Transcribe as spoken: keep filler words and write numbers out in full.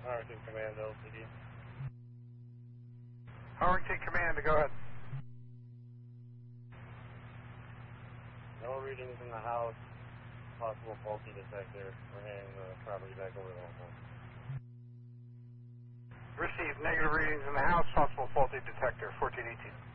Arlington Command, L C D. Arlington Command, go ahead. No readings in the house. Possible faulty detector. We're handing the property back over to the home. Received negative readings in the house, possible faulty detector, fourteen eighteen.